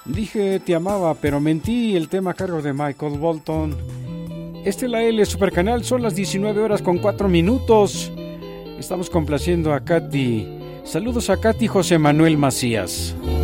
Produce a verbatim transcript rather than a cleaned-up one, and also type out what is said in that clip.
Dije te amaba, pero mentí, el tema a cargo de Michael Bolton. Este es la L Supercanal, son las diecinueve horas con cuatro minutos. Estamos complaciendo a Katy. Saludos a Katy José Manuel Macías.